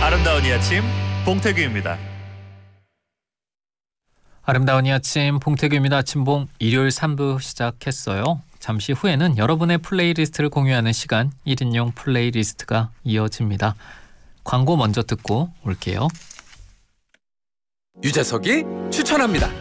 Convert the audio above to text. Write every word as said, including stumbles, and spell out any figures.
아름다운 이 아침 봉태규입니다. 아름다운 이 아침 봉태규입니다. 아침봉 일요일 삼 부 시작했어요. 잠시 후에는 여러분의 플레이리스트를 공유하는 시간 일 인용 플레이리스트가 이어집니다. 광고 먼저 듣고 올게요. 유재석이 추천합니다.